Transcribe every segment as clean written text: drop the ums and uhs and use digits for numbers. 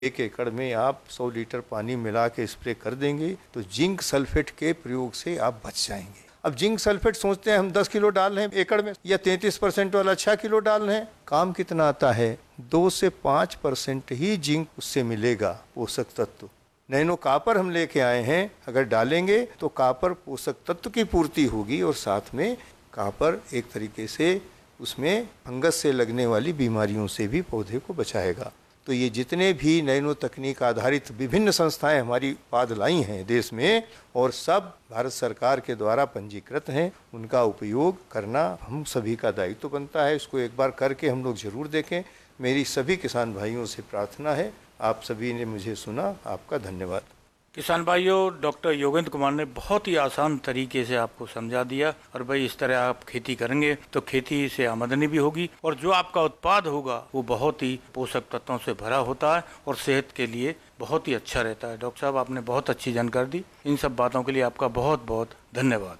1 एकड़ में आप 100 लीटर पानी मिला के स्प्रे कर देंगे तो जिंक सल्फेट के प्रयोग से आप बच जाएंगे। अब जिंक सल्फेट सोचते हैं हम 10 किलो डाल रहे हैं एकड़ में या 33% वाला 6 किलो डाल रहे हैं, काम कितना आता है? 2 से 5% ही जिंक उससे मिलेगा पोषक तत्व। नैनो कापर हम लेके आए हैं, अगर डालेंगे तो कापर पोषक तत्व की पूर्ति होगी और साथ में कापर एक तरीके से उसमें फंगस से लगने वाली बीमारियों से भी पौधे को बचाएगा। तो ये जितने भी नैनो तकनीक आधारित विभिन्न संस्थाएं हमारी उत्पाद लाई हैं देश में और सब भारत सरकार के द्वारा पंजीकृत हैं, उनका उपयोग करना हम सभी का दायित्व बनता है। इसको एक बार करके हम लोग जरूर देखें। मेरी सभी किसान भाइयों से प्रार्थना है। आप सभी ने मुझे सुना, आपका धन्यवाद। किसान भाइयों, डॉक्टर योगेंद्र कुमार ने बहुत ही आसान तरीके से आपको समझा दिया और भाई इस तरह आप खेती करेंगे तो खेती से आमदनी भी होगी और जो आपका उत्पाद होगा वो बहुत ही पोषक तत्वों से भरा होता है और सेहत के लिए बहुत ही अच्छा रहता है। डॉक्टर साहब, आपने बहुत अच्छी जानकारी दी। इन सब बातों के लिए आपका बहुत बहुत धन्यवाद।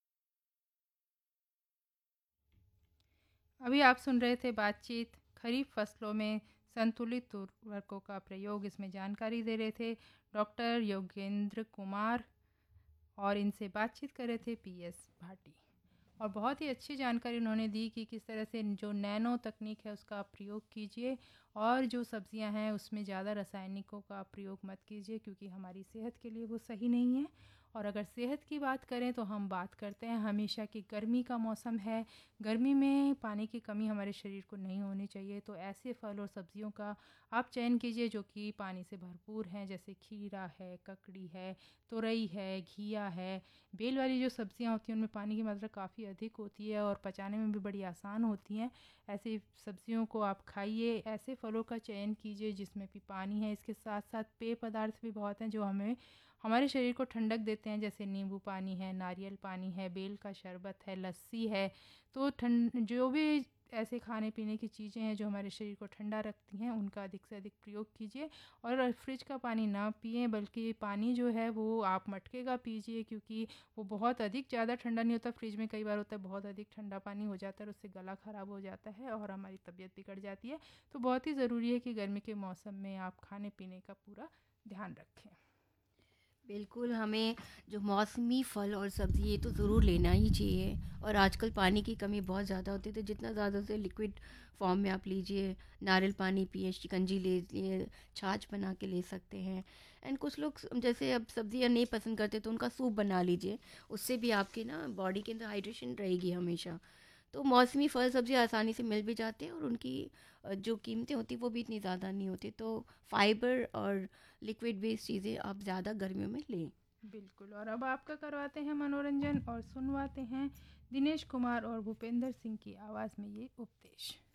अभी आप सुन रहे थे बातचीत खरीफ फसलों में संतुलित उर्वरकों का प्रयोग। इसमें जानकारी दे रहे थे डॉक्टर योगेंद्र कुमार और इनसे बातचीत कर रहे थे पीएस भाटी। और बहुत ही अच्छी जानकारी उन्होंने दी कि किस तरह से जो नैनो तकनीक है उसका प्रयोग कीजिए और जो सब्जियां हैं उसमें ज़्यादा रासायनिकों का प्रयोग मत कीजिए क्योंकि हमारी सेहत के लिए वो सही नहीं है। और अगर सेहत की बात करें तो हम बात करते हैं हमेशा कि गर्मी का मौसम है, गर्मी में पानी की कमी हमारे शरीर को नहीं होनी चाहिए। तो ऐसे फल और सब्जियों का आप चयन कीजिए जो कि पानी से भरपूर हैं, जैसे खीरा है, ककड़ी है, तुरई है, घिया है। बेल वाली जो सब्जियां होती हैं उनमें पानी की मात्रा काफ़ी अधिक होती है और पचाने में भी बड़ी आसान होती हैं। ऐसी सब्जियों को आप खाइए, ऐसे फलों का चयन कीजिए जिसमें भी पानी है। इसके साथ साथ पेय पदार्थ भी बहुत हैं जो हमें हमारे शरीर को ठंडक देते हैं, जैसे नींबू पानी है, नारियल पानी है, बेल का शरबत है, लस्सी है। तो जो भी ऐसे खाने पीने की चीज़ें हैं जो हमारे शरीर को ठंडा रखती हैं उनका अधिक से अधिक प्रयोग कीजिए। और फ्रिज का पानी ना पिएं, बल्कि पानी जो है वो आप मटके का पीजिए क्योंकि वो बहुत अधिक ज़्यादा ठंडा नहीं होता। फ्रिज में कई बार होता है बहुत अधिक ठंडा पानी हो जाता है और उससे गला ख़राब हो जाता है और हमारी तबीयत बिगड़ जाती है। तो बहुत ही ज़रूरी है कि गर्मी के मौसम में आप खाने पीने का पूरा ध्यान रखें। बिल्कुल, हमें जो मौसमी फल और सब्ज़ी ये तो ज़रूर लेना ही चाहिए। और आजकल पानी की कमी बहुत ज़्यादा होती है तो जितना ज़्यादा से लिक्विड फॉर्म में आप लीजिए, नारियल पानी पिए, शिकंजी ले लिए, छाछ बना के ले सकते हैं। एंड कुछ लोग जैसे अब सब्ज़ियाँ नहीं पसंद करते तो उनका सूप बना लीजिए, उससे भी आपकी ना बॉडी के अंदर हाइड्रेशन रहेगी हमेशा। तो मौसमी फल सब्ज़ी आसानी से मिल भी जाते हैं और उनकी जो कीमतें होती हैं वो भी इतनी ज़्यादा नहीं होती। तो फाइबर और लिक्विड बेस्ड चीज़ें आप ज़्यादा गर्मियों में लें। बिल्कुल। और अब आपका करवाते हैं मनोरंजन और सुनवाते हैं दिनेश कुमार और भूपेंद्र सिंह की आवाज़ में ये उपदेश।